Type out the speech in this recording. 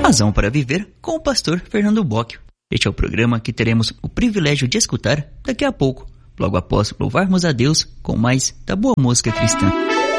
Razão para Viver com o pastor Fernando Bocchio. Este é o programa que teremos o privilégio de escutar daqui a pouco, logo após louvarmos a Deus com mais da boa música cristã.